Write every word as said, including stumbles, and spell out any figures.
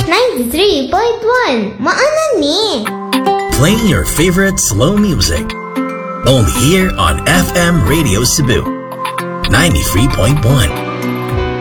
ninety-three point one. Maanan ni. Playing your favorite slow music. Only here on F M Radio Cebu ninety-three point one.